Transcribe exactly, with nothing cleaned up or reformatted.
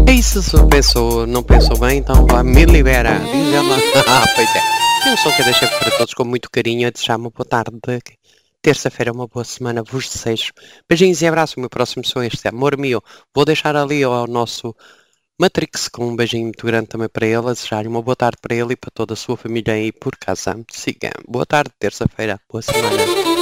É isso, se pensou, não pensou bem, então vá, me libera. Diz ela. Ah, pois é. Tem um som que eu deixei para todos com muito carinho a desejar uma boa tarde. Terça-feira, uma boa semana, vos desejo. Beijinhos e abraço. O meu próximo som é este, amor meu. Vou deixar ali ao nosso Matrix com um beijinho muito grande também para ele, a desejar uma boa tarde para ele e para toda a sua família aí por casa. Siga. Boa tarde, terça-feira, boa semana.